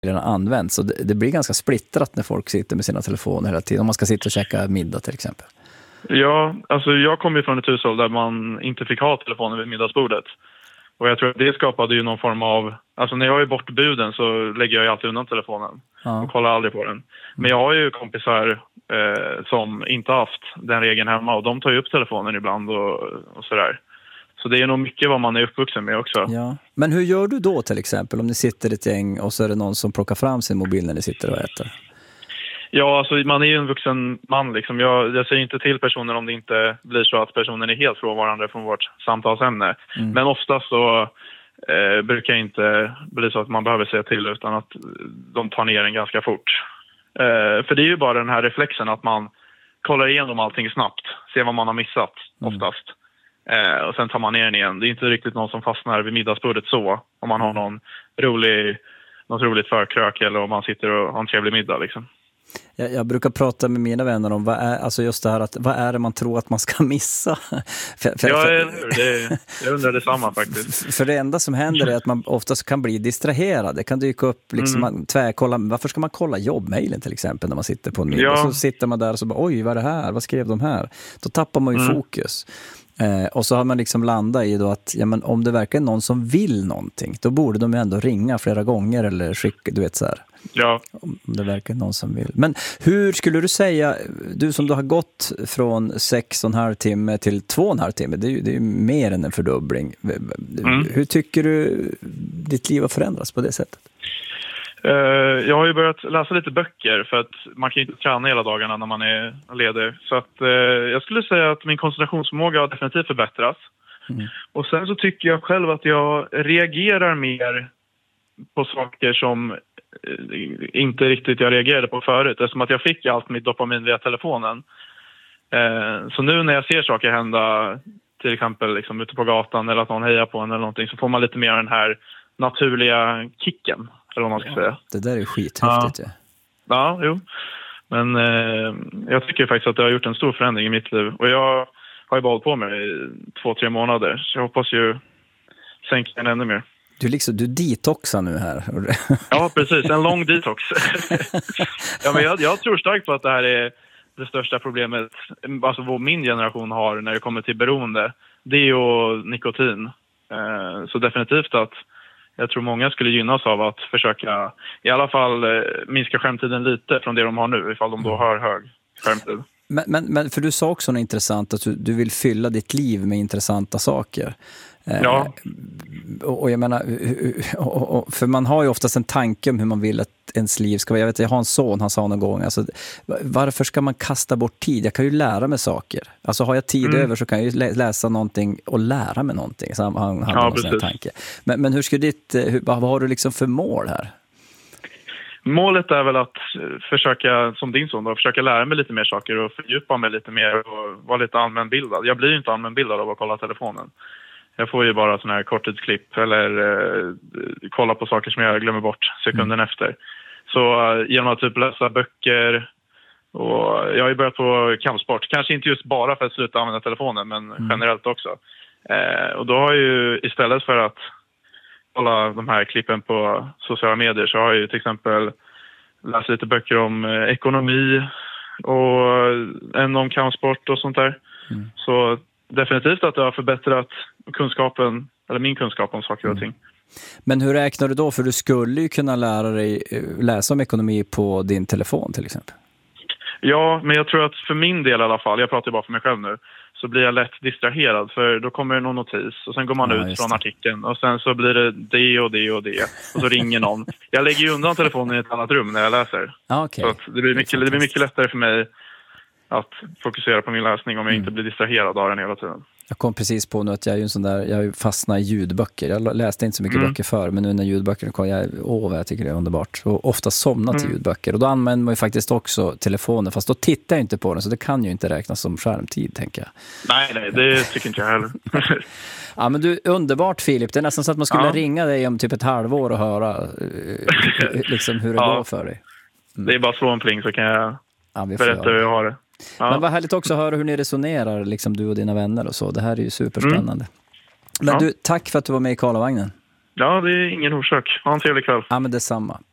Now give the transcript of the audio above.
redan används. Så det blir ganska splittrat när folk sitter med sina telefoner hela tiden. Om man ska sitta och käka middag till exempel. Ja, alltså jag kommer ju från ett hushåll där man inte fick ha telefonen vid middagsbordet. Och jag tror att det skapade ju någon form av... Alltså när jag är bortbuden så lägger jag ju alltid undan telefonen. Och kollar aldrig på den. Men jag har ju kompisar som inte haft den regeln hemma. Och de tar ju upp telefonen ibland och sådär. Så det är nog mycket vad man är uppvuxen med också. Ja. Men hur gör du då till exempel om ni sitter ett gäng och så är det någon som plockar fram sin mobil när ni sitter och äter? Ja, alltså man är ju en vuxen man liksom. Jag säger inte till personen om det inte blir så att personen är helt frånvarande från vårt samtalsämne. Men ofta så brukar det inte bli så att man behöver säga till utan att de tar ner den ganska fort. För det är ju bara den här reflexen att man kollar igenom allting snabbt. Ser vad man har missat oftast. Och sen tar man ner den igen. Det är inte riktigt någon som fastnar vid middagsbordet så. Om man har något roligt förkrök eller om man sitter och har en trevlig middag liksom. Jag brukar prata med mina vänner om alltså just det här att vad är det man tror att man ska missa? Jag undrar detsamma faktiskt. För det enda som händer är att man oftast kan bli distraherad. Det kan dyka upp liksom tvärkolla. Varför ska man kolla jobbmailen till exempel när man sitter på en middag? Så sitter man där och så bara, oj vad är det här? Vad skrev de här? Då tappar man ju fokus. Och så har man liksom landat i då att men om det verkligen är någon som vill någonting, då borde de ju ändå ringa flera gånger eller skicka, du vet så här. Ja. Om det verkar någon som vill. Men hur skulle du säga, du som du har gått från 6,5 timme till 2,5 timme, det är ju mer än en fördubbling. Hur tycker du ditt liv har förändrats på det sättet? Jag har ju börjat läsa lite böcker för att man kan ju inte träna hela dagarna när man är ledig. Så att jag skulle säga att min koncentrationsförmåga har definitivt förbättrats. Och sen så tycker jag själv att jag reagerar mer på saker som inte riktigt jag reagerade på förut. Eftersom att jag fick allt mitt dopamin via telefonen. Så nu när jag ser saker hända, till exempel liksom ute på gatan eller att någon hejar på en eller någonting, så får man lite mer den här naturliga kicken. Eller vad man ska säga. Det där är skithäftigt. Ja, jo. Men jag tycker faktiskt att det har gjort en stor förändring i mitt liv. Och jag har ju hållit på med det i 2-3 månader. Så jag hoppas ju sänka den ännu mer. Du detoxar nu här. Ja, precis. En lång detox. Ja, men jag tror starkt på att det här är det största problemet. Alltså vad min generation har när det kommer till beroende. Det är ju nikotin. Så definitivt att jag tror många skulle gynnas av att försöka i alla fall minska skärmtiden lite från det de har nu, ifall de då har hög skärmtid. Men för du sa också något intressant, att du vill fylla ditt liv med intressanta saker. Ja. Och jag menar, för man har ju oftast en tanke om hur man vill att ens liv ska vara. Jag har en son, han sa någon gång, alltså, varför ska man kasta bort tid? Jag kan ju lära mig saker. Alltså har jag tid över så kan jag ju läsa någonting och lära mig någonting. Så han har en tanke. Men hur ska vad har du liksom för mål här? Målet är väl att försöka, som din son då, försöka lära mig lite mer saker och fördjupa mig lite mer och vara lite allmänbildad. Jag blir ju inte allmänbildad av att kolla telefonen. Jag får ju bara såna här korttidsklipp eller kolla på saker som jag glömmer bort sekunden efter. Så genom att typ läsa böcker, och jag har ju börjat på kampsport. Kanske inte just bara för att sluta använda telefonen, men generellt också. Och då har jag ju istället för att kolla de här klippen på sociala medier så har jag ju till exempel läst lite böcker om ekonomi och en om kampsport och sånt där. Så definitivt att det har förbättrat kunskapen, eller min kunskap om saker och ting. Men hur räknar du då? För du skulle ju kunna lära dig läsa om ekonomi på din telefon till exempel. Ja, men jag tror att för min del i alla fall, jag pratar ju bara för mig själv nu, så blir jag lätt distraherad för då kommer det någon notis och sen går man ut från artikeln och sen så blir det och det och det och så ringer någon. Jag lägger ju undan telefonen i ett annat rum när jag läser. Okay. Så att det blir mycket lättare för mig att fokusera på min läsning om jag inte blir distraherad av den hela tiden. Jag kom precis på nu att jag är ju en sån där, jag fastnar i ljudböcker. Jag läste inte så mycket böcker förr, men nu när ljudböckerna kom, vad jag tycker det är underbart. Och ofta somnat till ljudböcker. Och då använder man ju faktiskt också telefonen, fast då tittar jag inte på den, så det kan ju inte räknas som skärmtid, tänker jag. Nej, det tycker inte jag heller. Ja, men du, underbart Filip. Det är nästan så att man skulle ringa dig om typ ett halvår och höra liksom hur det går för dig. Det är bara slå en pling så kan jag berätta hur jag har det. Ja. Men vad härligt också att höra hur ni resonerar, liksom du och dina vänner och så. Det här är ju superspännande. Men du, tack för att du var med i Karlavagnen. Ja, det är ingen orsak. Ha en trevlig kväll. Ja, men detsamma.